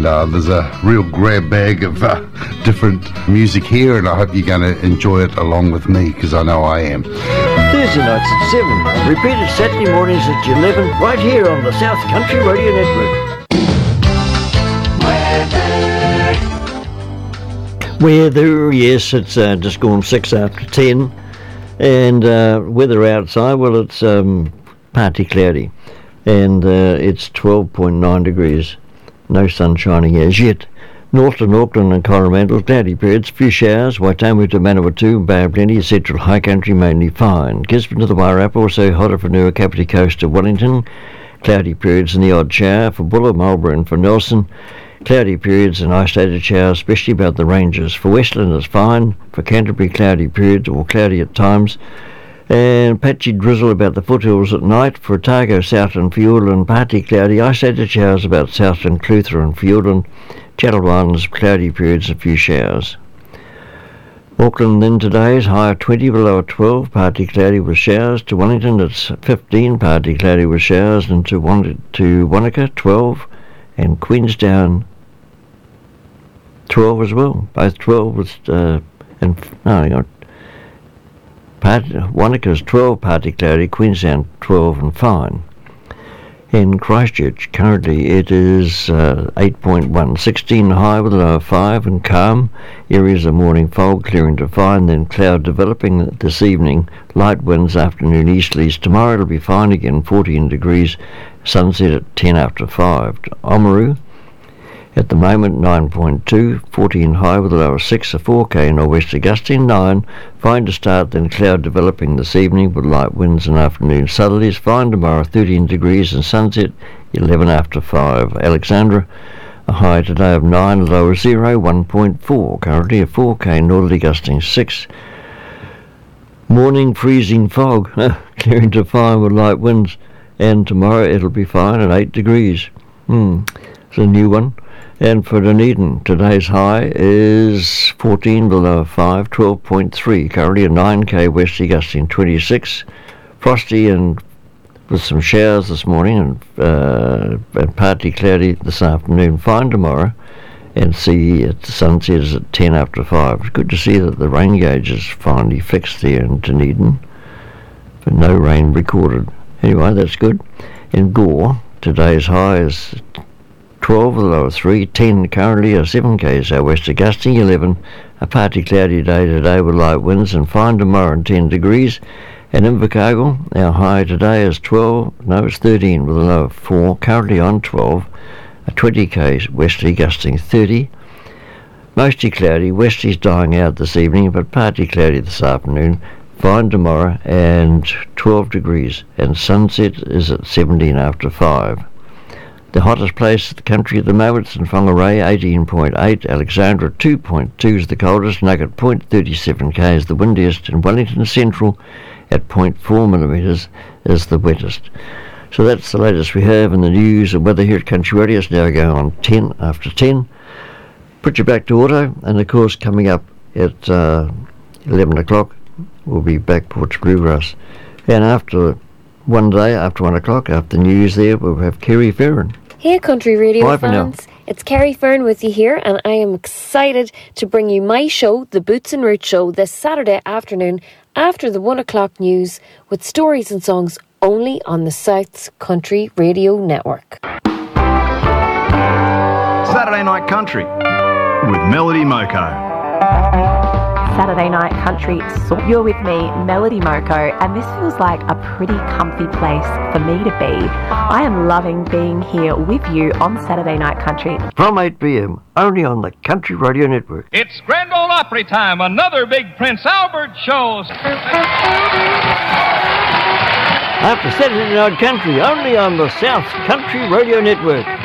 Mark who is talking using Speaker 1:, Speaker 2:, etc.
Speaker 1: and there's a real grab bag of different music here, and I hope you're going to enjoy it along with me, because I know I am.
Speaker 2: Thursday nights at 7, repeated Saturday mornings at 11, right here on the South Country Radio Network. Weather, yes, it's just gone 6 after 10, and weather outside, well, it's partly cloudy, and it's 12.9 degrees. No sun shining as yet. Northern Auckland and Coromandel, cloudy periods, few showers. Waitomo to Manawatu, Bay of Plenty, central high country mainly fine. Gisborne to the Wairarapa, also hotter for Nua, Kapiti Coast to Wellington, cloudy periods and the odd shower. For Buller, Marlborough and for Nelson, cloudy periods and isolated showers, especially about the ranges. For Westland it's fine. For Canterbury, cloudy periods or cloudy at times, and patchy drizzle about the foothills at night. For Otago, Southland, Fiordland, partly cloudy, isolated showers about Southland, Clutha and Fiordland. Channel Islands, cloudy periods, a few showers. Auckland then today is high of 20, below 12, partly cloudy with showers. To Wellington it's 15, partly cloudy with showers, and to Wanaka 12, and Queenstown 12 as well. Both 12 with Wanaka's 12, partly cloudy, Queenstown 12 and fine. In Christchurch, currently it is 8.1, 16 high with a low of 5 and calm. Areas of morning fog clearing to fine, then cloud developing this evening. Light winds, afternoon easterlies. Tomorrow it'll be fine again, 14 degrees. Sunset at 10 after 5. To Oamaru, at the moment 9.2, 14 high with a low of 6, a 4K northwesterly gusting 9. Fine to start, then cloud developing this evening with light winds and afternoon southerlies. Fine tomorrow, 13 degrees and sunset 11 after 5. Alexandra, a high today of 9, a low of 0, 1.4. Currently a 4K northerly gusting 6. Morning freezing fog, clearing to fine with light winds, and tomorrow it'll be fine at 8 degrees. It's a new one. And for Dunedin, today's high is 14, below 5, 12.3. Currently a 9K westerly gusting 26. Frosty and with some showers this morning, and partly cloudy this afternoon. Fine tomorrow, and see the sunset is at 10 after 5. It's good to see that the rain gauge is finally fixed there in Dunedin, but no rain recorded. Anyway, that's good. In Gore, today's high is 12 with a low of 3, 10 currently, a 7K southwester gusting 11, a partly cloudy day today with light winds, and fine tomorrow and 10 degrees. And in Invercargill, our high today is 13 with a low of 4, currently on 12, a 20K westerly gusting 30. Mostly cloudy, westerlies dying out this evening, but partly cloudy this afternoon. Fine tomorrow and 12 degrees, and sunset is at 17 after 5. The hottest place in the country at the moment is in Whangarei, 18.8. Alexandra, 2.2 is the coldest. Nugget, 0.37 K is the windiest. And Wellington Central, at 0.4 millimetres, is the wettest. So that's the latest we have in the news and weather here at Country Radio. It's now going on 10 after 10. Put you back to auto, and of course coming up at 11 o'clock, we'll be back Ports Bluegrass. And after 1 o'clock, after the news there, we'll have Kerry Ferrin.
Speaker 3: Hey Country Radio fans, it's Kerry Fern with you here, and I am excited to bring you my show, The Boots and Roots Show, this Saturday afternoon after the 1 o'clock news, with stories and songs only on the South's Country Radio Network.
Speaker 4: Saturday Night Country with Melody Moko.
Speaker 5: Saturday Night Country. So you're with me, Melody Moko, and this feels like a pretty comfy place for me to be. I am loving being here with you on Saturday Night Country.
Speaker 2: From 8 p.m, only on the Country Radio Network.
Speaker 6: It's Grand Ole Opry time, another big Prince Albert show.
Speaker 2: After Saturday Night Country, only on the South Country Radio Network.